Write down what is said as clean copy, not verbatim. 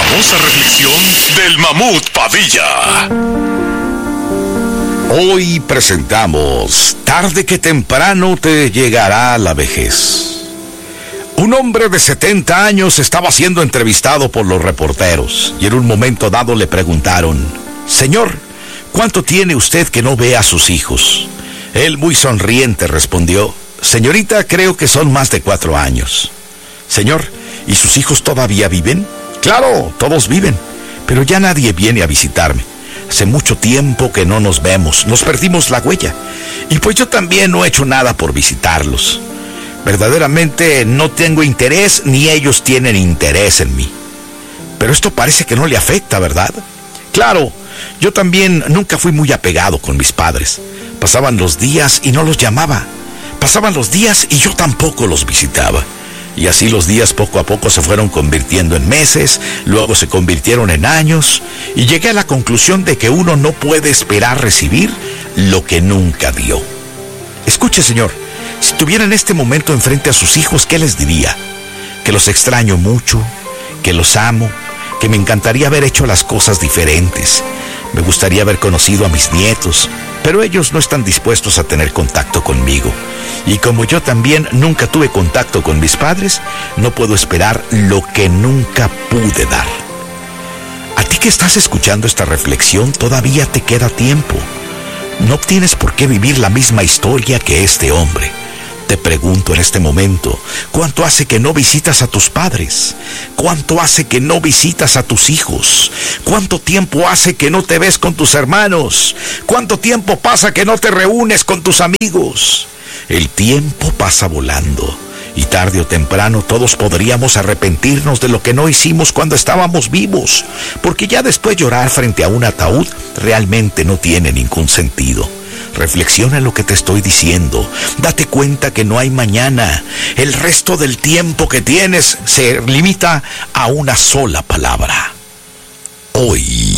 famosa reflexión del Mamut Padilla. Hoy presentamos Tarde que temprano te llegará la vejez. Un hombre de 70 años estaba siendo entrevistado por los reporteros y en un momento dado le preguntaron: Señor, ¿cuánto tiene usted que no ve a sus hijos? Él, muy sonriente, respondió: Señorita, creo que son más de 4 años. Señor, ¿y sus hijos todavía viven? Claro, todos viven, pero ya nadie viene a visitarme. Hace mucho tiempo que no nos vemos, nos perdimos la huella. Y pues yo también no he hecho nada por visitarlos. Verdaderamente no tengo interés, ni ellos tienen interés en mí. Pero esto parece que no le afecta, ¿verdad? Claro, yo también nunca fui muy apegado con mis padres. Pasaban los días y no los llamaba. Pasaban los días y yo tampoco los visitaba. Y así los días poco a poco se fueron convirtiendo en meses, luego se convirtieron en años, y llegué a la conclusión de que uno no puede esperar recibir lo que nunca dio. Escuche, señor, si tuviera en este momento enfrente a sus hijos, ¿qué les diría? Que los extraño mucho, que los amo, que me encantaría haber hecho las cosas diferentes. Me gustaría haber conocido a mis nietos, pero ellos no están dispuestos a tener contacto conmigo. Y como yo también nunca tuve contacto con mis padres, no puedo esperar lo que nunca pude dar. A ti que estás escuchando esta reflexión, todavía te queda tiempo. No tienes por qué vivir la misma historia que este hombre. Te pregunto en este momento, ¿cuánto hace que no visitas a tus padres? ¿Cuánto hace que no visitas a tus hijos? ¿Cuánto tiempo hace que no te ves con tus hermanos? ¿Cuánto tiempo pasa que no te reúnes con tus amigos? El tiempo pasa volando y tarde o temprano todos podríamos arrepentirnos de lo que no hicimos cuando estábamos vivos, porque ya después llorar frente a un ataúd realmente no tiene ningún sentido. Reflexiona en lo que te estoy diciendo. Date cuenta que no hay mañana. El resto del tiempo que tienes se limita a una sola palabra: hoy.